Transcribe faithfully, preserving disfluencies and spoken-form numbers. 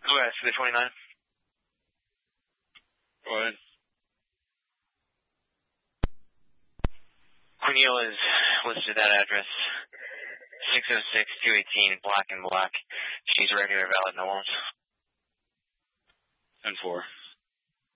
Go ahead, for the twenty-nine. Go ahead. Corneal is listed at that address. six oh six, two eighteen, black and black. She's regular, valid, no loans. ten four.